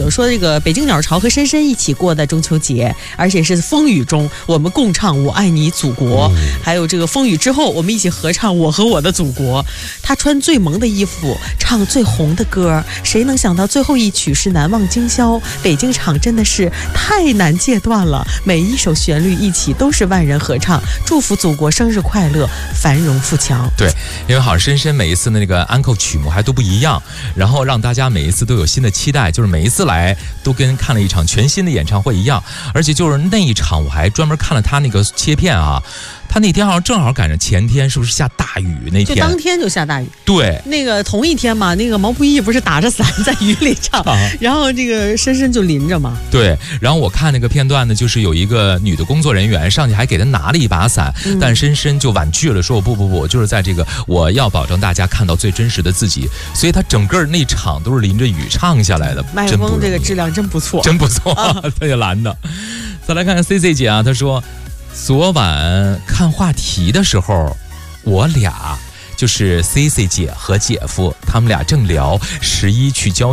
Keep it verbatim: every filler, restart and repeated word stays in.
友说，这个北京鸟巢和深深一起过的中秋节，而且是风雨中我们共唱我爱你祖国、嗯、还有这个风雨之后我们一起合唱我和我的祖国。他穿最萌的衣服，唱最红的歌，谁能想到最后一曲是难忘今宵。北京场真的是太难戒断了，每一首旋律一起都是万人合唱，祝福祖国生日快乐，繁荣富强。 对，因为好像深深每一次的那个安扣曲目还都不一样，然后让大家每一次都有新的期待，就是每一次来都跟看了一场全新的演唱会一样。而且就是那一场我还专门看了他那个切片啊，他那天好像正好赶上前天是不是下大雨，那天就当天就下大雨。 对， 那个同一天嘛，那个毛不易不是打着伞在雨里唱、啊、然后这个深深就淋着嘛。 对，然后我看那个片段呢，就是有一个女的工作人员上去还给他拿了一把伞、嗯、但深深就婉拒了，说不不不，就是在这个我要保证大家看到最真实的自己，所以他整个那场都是淋着雨唱下来的。 麦克风这个质量真不错， 真不错，特别蓝的。再来看看 C C 姐啊，她说昨晚看话题的时候，我俩就是 C C 姐和姐夫，他们俩正聊十一去郊